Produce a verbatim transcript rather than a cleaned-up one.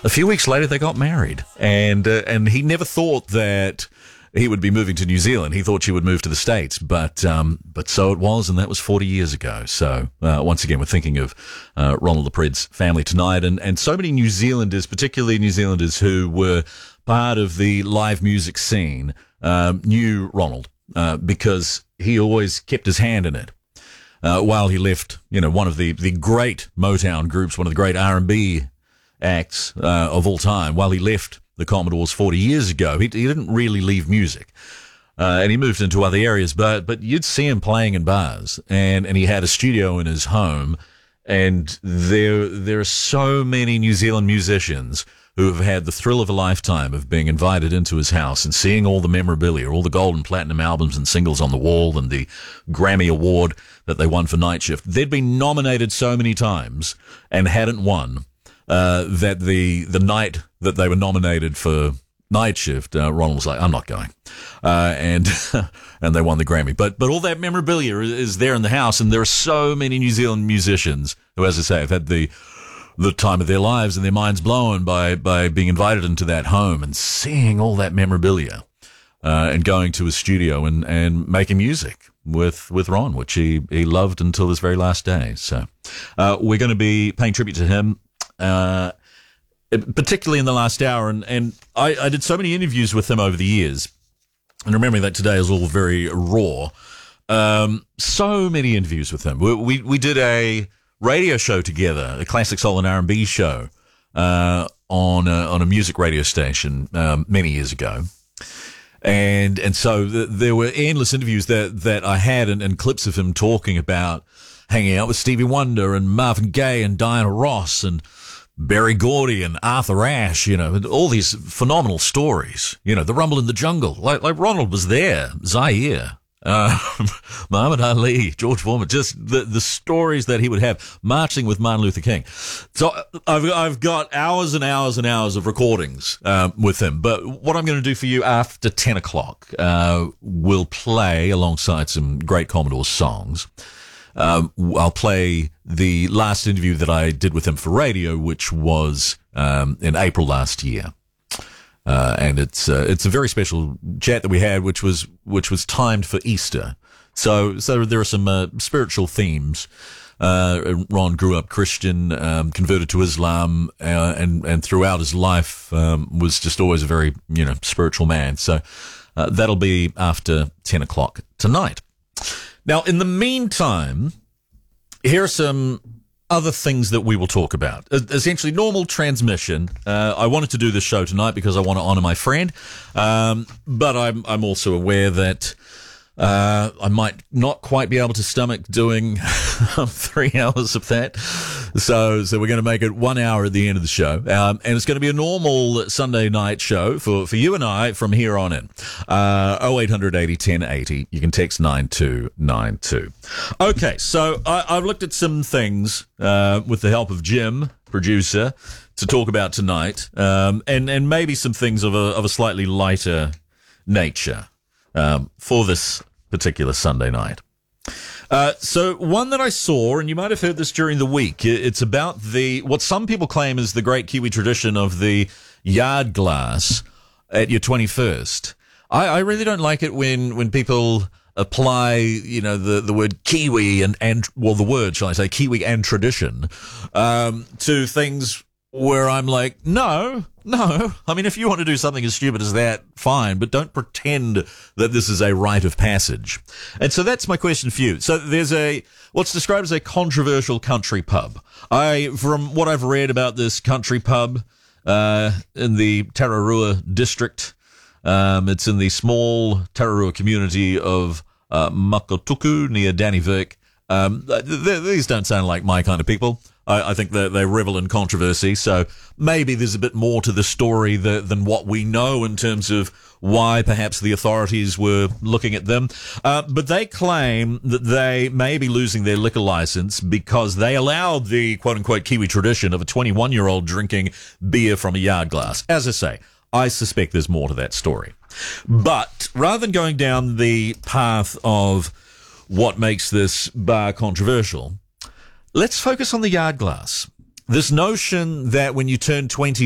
a few weeks later, they got married. And, uh, and he never thought that he would be moving to New Zealand. He thought she would move to the States, but um, but so it was, and that was forty years ago. So uh, once again, we're thinking of uh, Ronald LaPred's family tonight, and, and so many New Zealanders, particularly New Zealanders who were part of the live music scene, um, knew Ronald uh, because he always kept his hand in it. Uh, while he left, you know, one of the, the great Motown groups, one of the great R and B acts uh, of all time, while he left the Commodores forty years ago, he, he didn't really leave music. Uh, and he moved into other areas, but, but you'd see him playing in bars, and, and he had a studio in his home. And there, there are so many New Zealand musicians who have had the thrill of a lifetime of being invited into his house and seeing all the memorabilia, all the gold and platinum albums and singles on the wall, and the Grammy Award that they won for Night Shift. They'd been nominated so many times and hadn't won. Uh, that the, the night that they were nominated for Night Shift, uh, Ronald was like, I'm not going. Uh, and, and they won the Grammy. But, but all that memorabilia is there in the house. And there are so many New Zealand musicians who, as I say, have had the, the time of their lives and their minds blown by, by being invited into that home and seeing all that memorabilia, uh, and going to his studio and, and making music with, with Ron, which he, he loved until his very last day. So, uh, we're going to be paying tribute to him. Uh, particularly in the last hour, and, and I, I did so many interviews with him over the years, and remembering that today is all very raw. Um, so many interviews with him. We, we, we did a radio show together, a classic soul and R and B show, uh, on a, on a music radio station, um, many years ago. And, and so th- there were endless interviews that, that I had and, and clips of him talking about hanging out with Stevie Wonder and Marvin Gaye and Diana Ross and Berry Gordy and Arthur Ashe, you know, all these phenomenal stories. You know, the Rumble in the Jungle, like like Ronald was there, Zaire, uh, Muhammad Ali, George Foreman, just the the stories that he would have marching with Martin Luther King. So I've I've got hours and hours and hours of recordings um, with him. But what I'm going to do for you after ten o'clock, uh, we'll play alongside some great Commodores songs. Um, I'll play the last interview that I did with him for radio, which was um, in April last year, uh, and it's uh, it's a very special chat that we had, which was which was timed for Easter. So so there are some uh, spiritual themes. Uh, Ron grew up Christian, um, converted to Islam, uh, and and throughout his life um, was just always a very you know spiritual man. So uh, that'll be after ten o'clock tonight. Now, in the meantime, here are some other things that we will talk about. Essentially, normal transmission. Uh, I wanted to do this show tonight because I want to honor my friend, um, but I'm I'm also aware that uh, I might not quite be able to stomach doing three hours of that. So, so we're going to make it one hour at the end of the show. Um, and it's going to be a normal Sunday night show for, for you and I from here on in. Uh, oh eight hundred eighty ten eighty. You can text nine two nine two. Okay. So I, I've looked at some things, uh, with the help of Jim, producer, to talk about tonight. Um, and, and maybe some things of a, of a slightly lighter nature, um, for this particular Sunday night. Uh, so one that I saw, and you might have heard this during the week, it's about the, what some people claim is the great Kiwi tradition of the yard glass at your twenty-first. I, I really don't like it when, when people apply, you know, the, the word Kiwi and, and, well, the word, shall I say, Kiwi and tradition, um, to things where I'm like, no, no. I mean, if you want to do something as stupid as that, fine, but don't pretend that this is a rite of passage. And so that's my question for you. So there's a, what's described as a controversial country pub. I, from what I've read about this country pub, uh, in the Tararua district, um, it's in the small Tararua community of, uh, Makotuku near Dannevirke. Um, th- th- these don't sound like my kind of people. I, I think they they revel in controversy, so maybe there's a bit more to the story that, than what we know in terms of why perhaps the authorities were looking at them. Uh, but they claim that they may be losing their liquor license because they allowed the quote-unquote Kiwi tradition of a twenty-one-year-old drinking beer from a yard glass. As I say, I suspect there's more to that story. But rather than going down the path of what makes this bar controversial, let's focus on the yard glass. This notion that when you turn twenty